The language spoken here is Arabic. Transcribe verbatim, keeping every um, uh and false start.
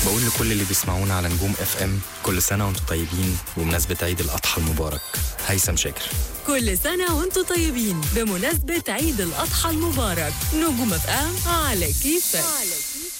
بقول لكل اللي بيسمعونا على نجوم اف ام كل سنة وانتم طيبين بمناسبة عيد الأضحى المبارك. هيثم شاكر. كل سنة وانتم طيبين بمناسبة عيد الأضحى المبارك. نجوم اف ام على كيفك.